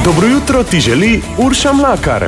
Dobro jutro ti želi Urša Mlakar.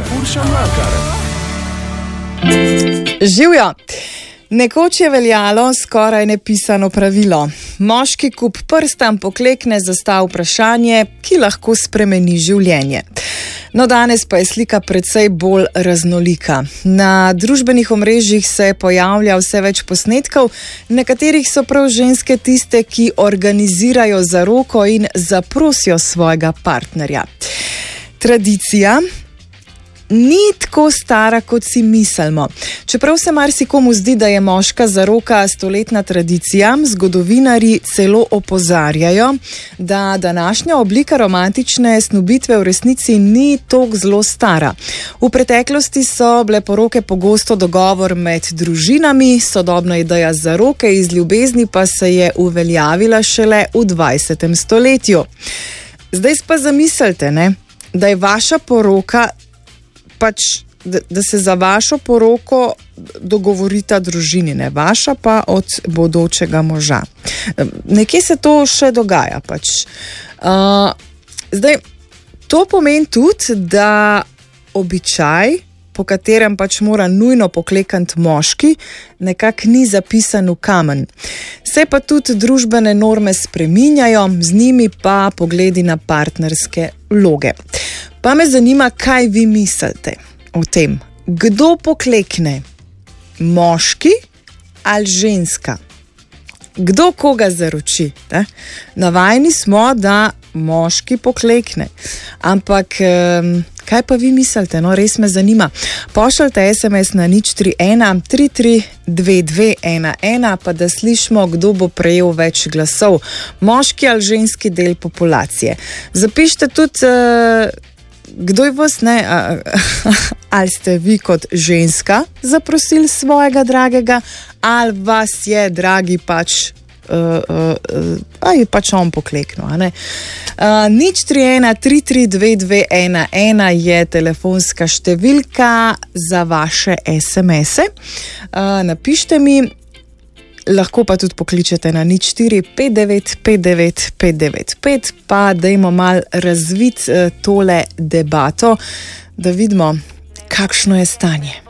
Živjo! Nekoč je veljalo skoraj nepisano pravilo. Moški kup prstan poklekne zastav vprašanje, ki lahko spremeni življenje. No, danes pa je slika precej bolj raznolika. Na družbenih omrežjih se pojavlja vse več posnetkov, na katerih so prav ženske tiste, ki organizirajo zaroko in zaprosijo svojega partnerja. Tradicija ni tako stara, kot si mislimo. Čeprav se marsikomu zdi, da je moška zaroka stoletna tradicija, zgodovinarji celo opozarjajo, da današnja oblika romantične snubitve v resnici ni toliko zelo stara. V preteklosti so bile poroke pogosto dogovor med družinami, sodobna ideja zaroke iz ljubezni pa se je uveljavila šele v 20. stoletju. Zdaj pa zamislite, da je vaša poroka da se za vašo poroko dogovorita družini, ne vaša pa od bodočega moža. Nekje se to še dogaja Zdaj, to pomeni tudi, da običaj, po katerem mora nujno poklekniti moški, nekako ni zapisan v kamen. Se pa tudi družbene norme spreminjajo, z njimi pa pogledi na partnerske vloge. Pa me zanima, kaj vi mislite o tem. Kdo poklekne? Moški ali ženska? Kdo koga zaroči? Navajeni smo, da moški poklekne. Ampak kaj pa vi mislite? No, res me zanima. Pošljite SMS na 031 332211, pa da slišimo, kdo bo prejel več glasov. Moški ali ženski del populacije. Zapišite tudi, kdo je vas, ali ste vi kot ženska zaprosili svojega dragega, ali vas je dragi on pokleknil. 031 332211 je telefonska številka za vaše SMS-e. Napišite mi, lahko pa tudi pokličete na 0459595595, pa dajmo malo razviti tole debato, da vidimo, kakšno je stanje.